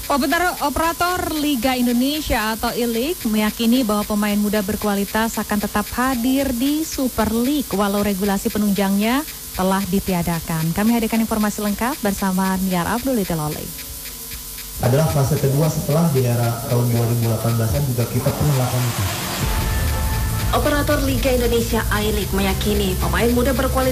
Operator Liga Indonesia atau I-League meyakini bahwa pemain muda berkualitas akan tetap hadir di Super League walau regulasi penunjangnya telah ditiadakan. Kami hadirkan informasi lengkap bersama Niar Abdul Itilole. Adalah fase kedua setelah di era tahun 2018-an juga kita pernah melakukan itu. Operator Liga Indonesia I-League meyakini pemain muda berkualitas